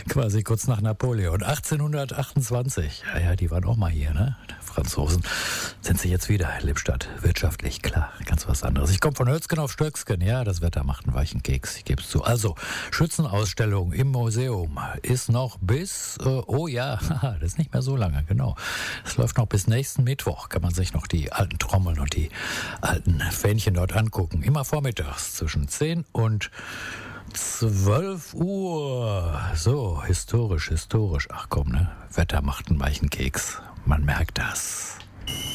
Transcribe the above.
Quasi kurz nach Napoleon. 1828. Ja, die waren auch mal hier, ne? Die Franzosen. Sind sie jetzt wieder? Lippstadt. Wirtschaftlich, klar. Ganz was anderes. Ich komme von Hötzgen auf Stöcksken. Ja, das Wetter macht einen weichen Keks. Ich gebe es zu. Also, Schützenausstellung im Museum ist noch bis, oh ja, das ist nicht mehr so lange, genau. Es läuft noch bis nächsten Mittwoch. Kann man sich noch die alten Trommeln und die alten Fähnchen dort angucken. Immer vormittags zwischen 10 und 12 Uhr. So, historisch. Ach komm, ne? Wetter macht einen weichen Keks. Man merkt das.